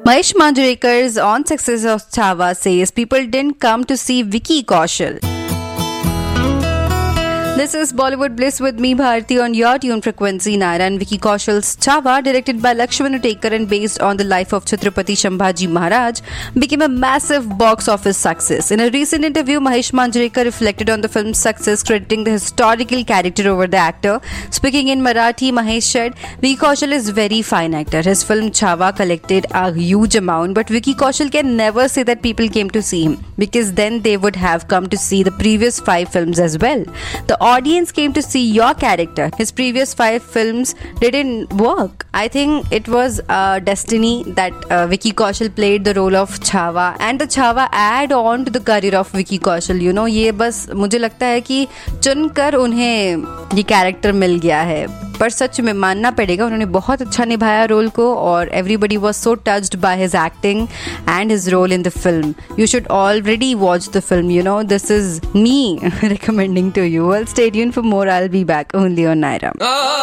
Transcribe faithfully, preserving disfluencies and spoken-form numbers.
Mahesh Manjrekar's On Success of Chhaava says people didn't come to see Vicky Kaushal. This is Bollywood Bliss with me, Bharti, on your tune frequency. Naira and Vicky Kaushal's Chhaava, directed by Lakshman Utekar and based on the life of Chhatrapati Shambhaji Maharaj, became a massive box office success. In a recent interview, Mahesh Manjrekar reflected on the film's success, crediting the historical character over the actor. Speaking in Marathi, Mahesh said, Vicky Kaushal is a very fine actor. His film Chhaava collected a huge amount, but Vicky Kaushal can never say that people came to see him, because then they would have come to see the previous five films as well. The audience came to see your character. His previous five films didn't work. I think it was uh, destiny that uh, Vicky Kaushal played the role of Chhaava, and the Chhaava add on to the career of Vicky Kaushal. You know, ये बस मुझे लगता है कि चुनकर उन्हें ये character मिल गया है, पर सच में मानना पड़ेगा उन्होंने बहुत अच्छा निभाया रोल को, और everybody was so touched by his acting and his role in the film. You should already watch the film. You know, this is me recommending to you. Well, stay tuned for more. I'll be back only on Naira.